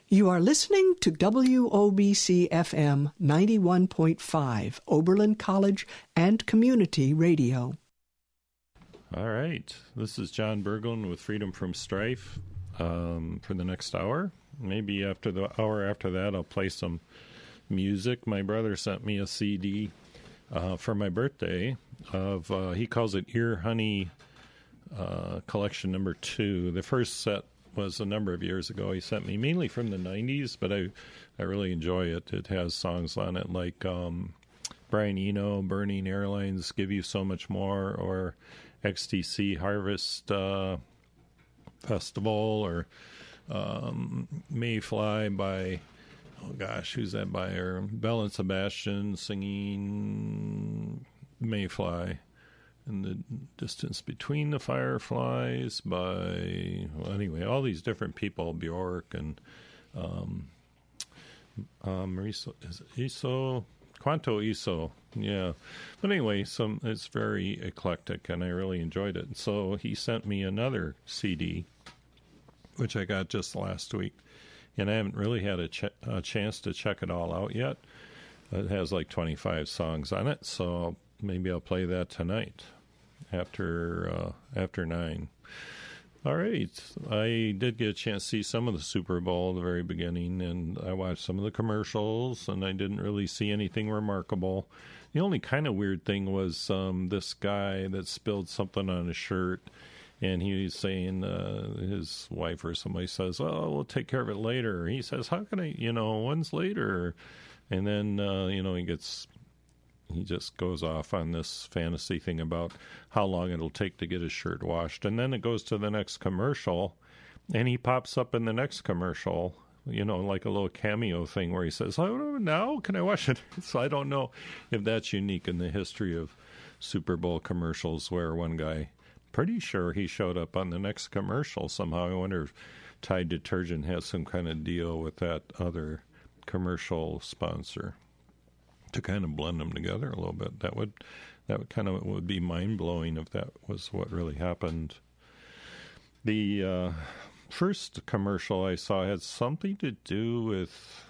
You are listening to WOBC FM 91.5, Oberlin College and Community Radio. All right. This is John Berglund with Freedom from Strife for the next hour. Maybe after the hour after that, I'll play some music. My brother sent me a CD for my birthday of, he calls it Ear Honey Collection Number 2. The first set was a number of years ago. He sent me mainly from the 90s, but I really enjoy it. It has songs on it like Brian Eno, Burning Airlines, Give You So Much More, or XTC Harvest Festival, or Mayfly by, oh gosh, who's that by? Or Belle and Sebastian singing Mayfly. In the Distance Between the Fireflies by, well, anyway, all these different people, Bjork and Marisa, is it Iso? Quanto Iso, yeah. But anyway, it's very eclectic, and I really enjoyed it. So he sent me another CD, which I got just last week, and I haven't really had a chance to check it all out yet. It has like 25 songs on it, so maybe I'll play that tonight after 9. All right. I did get a chance to see some of the Super Bowl at the very beginning, and I watched some of the commercials, and I didn't really see anything remarkable. The only kind of weird thing was this guy that spilled something on his shirt, and he was saying, his wife or somebody says, "Oh, we'll take care of it later." He says, "How can I, when's later?" And then, he just goes off on this fantasy thing about how long it'll take to get his shirt washed. And then it goes to the next commercial, and he pops up in the next commercial, like a little cameo thing where he says, "Oh, now can I wash it?" So I don't know if that's unique in the history of Super Bowl commercials, where one guy, pretty sure he showed up on the next commercial somehow. I wonder if Tide Detergent has some kind of deal with that other commercial sponsor to kind of blend them together a little bit. That would be mind-blowing if that was what really happened. The first commercial I saw had something to do with